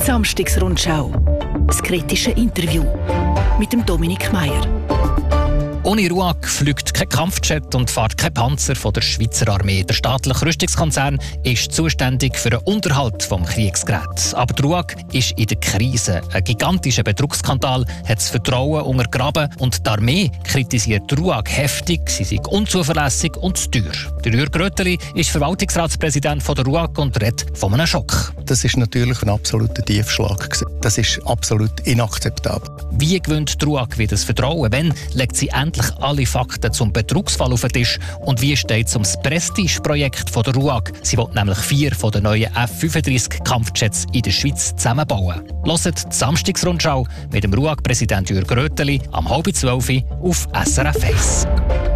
Samstagsrundschau. Das kritische Interview mit dem Dominik Meier. Ohne RUAG fliegt kein Kampfjet und fährt kein Panzer von der Schweizer Armee. Der staatliche Rüstungskonzern ist zuständig für den Unterhalt des Kriegsgeräts. Aber der RUAG ist in der Krise. Ein gigantischer Betrugsskandal hat das Vertrauen untergraben und die Armee kritisiert die RUAG heftig. Sie sei unzuverlässig und zu teuer. Der Jürg Rötteli ist Verwaltungsratspräsident von der RUAG und redet von einem Schock. Das ist natürlich ein absoluter Tiefschlag. Das ist absolut inakzeptabel. Wie gewinnt die RUAG wieder das Vertrauen? Wann legt sie endlich alle Fakten zum Betrugsfall auf den Tisch? Und wie steht es um das Prestigeprojekt von der RUAG? Sie will nämlich 4 von den neuen F-35-Kampfjets in der Schweiz zusammenbauen. Hört die Samstagsrundschau mit dem RUAG-Präsident Jürg Rötteli am 11:30 auf SRF 1.